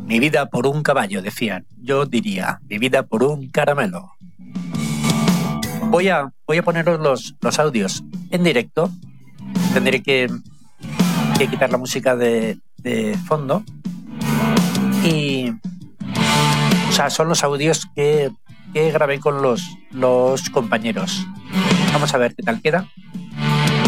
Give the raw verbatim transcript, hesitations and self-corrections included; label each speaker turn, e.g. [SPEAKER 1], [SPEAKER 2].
[SPEAKER 1] Mi vida por un caballo, decían. Yo diría, mi vida por un caramelo. Voy a, voy a poneros los, los audios en directo. Tendré que, que quitar la música de, de fondo. Y... O sea, son los audios que, que grabé con los, los compañeros. Vamos a ver qué tal queda.